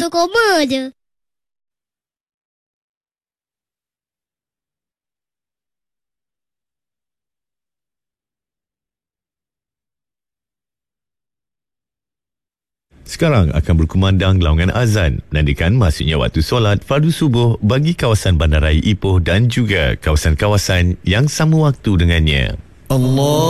koma je. Sekarang akan berkumandang laungan azan, menandakan masuknya waktu solat fardu subuh bagi kawasan Bandaraya Ipoh dan juga kawasan-kawasan yang sama waktu dengannya. Allah